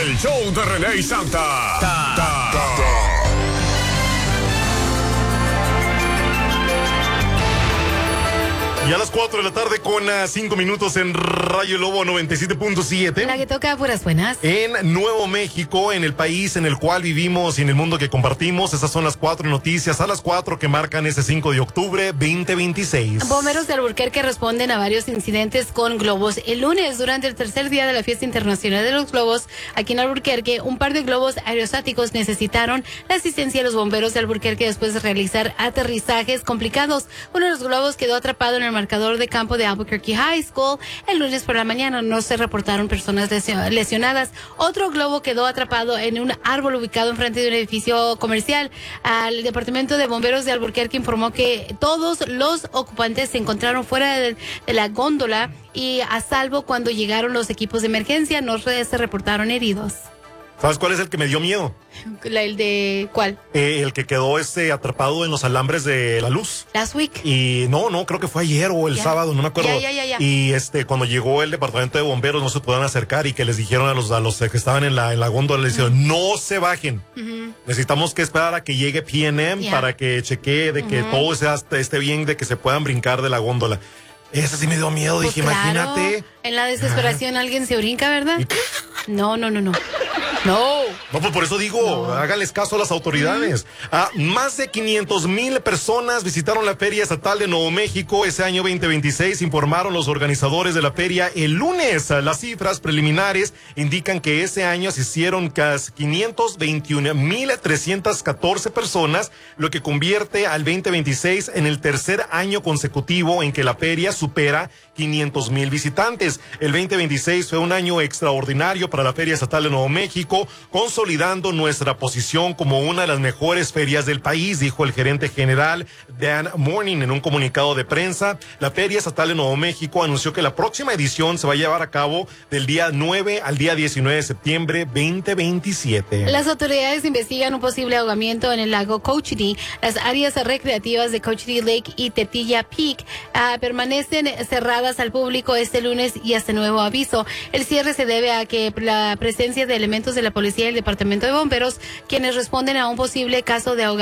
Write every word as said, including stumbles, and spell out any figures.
El show de René y Santa. Ta, ta, ta. Y a las cuatro de la tarde con uh, cinco minutos en Rayo Lobo noventa y siete punto siete. La que toca puras buenas. En Nuevo México, en el país en el cual vivimos y en el mundo que compartimos. Esas son las cuatro noticias a las cuatro que marcan ese cinco de octubre veinte veintiséis. Bomberos de Albuquerque responden a varios incidentes con globos. El lunes, durante el tercer día de la Fiesta Internacional de los Globos, aquí en Albuquerque, un par de globos aerostáticos necesitaron la asistencia de los bomberos de Albuquerque después de realizar aterrizajes complicados. Uno de los globos quedó atrapado en el marcador de campo de Albuquerque High School. El lunes por la mañana no se reportaron personas lesionadas. Otro globo quedó atrapado en un árbol ubicado enfrente de un edificio comercial. El Departamento de Bomberos de Albuquerque informó que todos los ocupantes se encontraron fuera de, de la góndola y a salvo cuando llegaron los equipos de emergencia. No se reportaron heridos. ¿Sabes cuál es el que me dio miedo? La, ¿El de cuál? Eh, el que quedó este atrapado en los alambres de la luz. Last week. Y no, no, creo que fue ayer o el ya. sábado, no me acuerdo. Ya, ya, ya, ya. Y este, cuando llegó el departamento de bomberos no se pudieron acercar y que les dijeron a los, a los que estaban en la, en la góndola, les dijeron, uh-huh. no se bajen. Uh-huh. Necesitamos que esperar a que llegue P and M yeah. para que chequee de que uh-huh. todo sea, esté bien, de que se puedan brincar de la góndola. Esa sí me dio miedo, pues dije, claro, imagínate. En la desesperación ah. alguien se brinca, ¿verdad? No, no, no, no. No. No, pues por eso digo, no. háganles caso a las autoridades. Mm. Ah, más de quinientos mil personas visitaron la Feria Estatal de Nuevo México ese año veinte veintiséis, informaron los organizadores de la feria el lunes. Las cifras preliminares indican que ese año asistieron casi quinientos veintiún mil trescientas catorce personas, lo que convierte al veinte veintiséis en el tercer año consecutivo en que la feria supera quinientos mil visitantes. El veinte veintiséis fue un año extraordinario para la Feria Estatal de Nuevo México, consolidando nuestra posición como una de las mejores ferias del país, dijo el gerente general Dan Morning en un comunicado de prensa. La Feria Estatal de Nuevo México anunció que la próxima edición se va a llevar a cabo del día nueve al día diecinueve de septiembre veinte veintisiete. Las autoridades investigan un posible ahogamiento en el lago Cochiti. Las áreas recreativas de Cochiti Lake y Tetilla Peak uh, permanecen cerradas al público este lunes y hasta nuevo aviso. El cierre se debe a que la presencia de elementos de la policía y el departamento de bomberos, quienes responden a un posible caso de ahogamiento